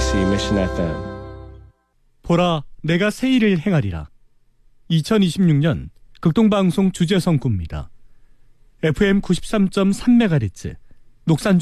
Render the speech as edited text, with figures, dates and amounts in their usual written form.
KBC Mission FM. 보라, 내가 새 일을 행하리라. 2026년 극동방송 주제성구입니다. FM 93.3MHz 녹산